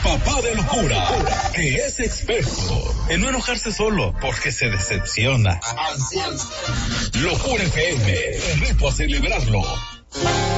papá de locura, que es experto en no enojarse solo porque se decepciona. Locura FM, el reto a celebrarlo